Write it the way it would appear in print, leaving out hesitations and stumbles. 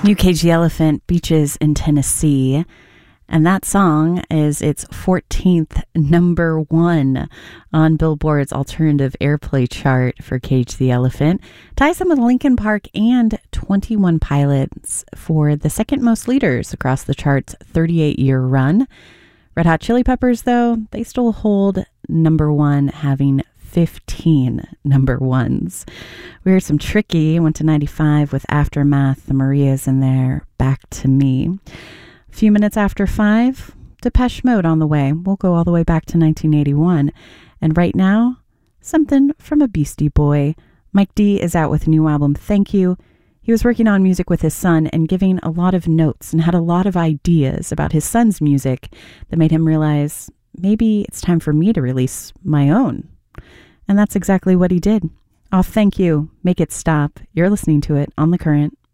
Cage the Elephant, Beaches in Tennessee. And that song is its 14th number one on Billboard's alternative airplay chart for Cage the Elephant. Ties them with Linkin Park and 21 Pilots for the second most leaders across the chart's 38-year run. Red Hot Chili Peppers, though, they still hold number one, having 15 number ones. We heard some Tricky, went to 95 with Aftermath. The Marias in there, Back to Me. A few minutes after 5, Depeche Mode on the way. We'll go all the way back to 1981. And right now, something from a Beastie Boy. Mike D is out with a new album, Thank You. He was working on music with his son and giving a lot of notes and had a lot of ideas about his son's music that made him realize maybe it's time for me to release my own. And that's exactly what he did. Off Thank You, Make It Stop. You're listening to it on The Current.